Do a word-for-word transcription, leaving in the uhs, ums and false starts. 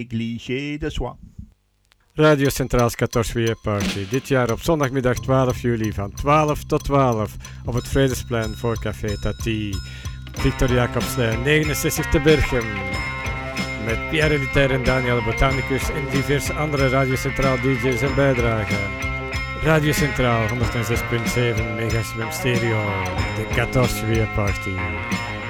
Cliché de soie. Radio Centraals quatorze Party. Dit jaar op zondagmiddag twaalf juli van twaalf tot twaalf op het Vredesplein voor Café Tati. Victor Jacobslijn negenenzestig te Berchem. Met Pierre Elitaire en Daniel Botanicus en diverse andere Radio Centraal D J's en bijdragen. Radio Centraal honderd zes komma zeven megahertz stereo. De quatorze Party.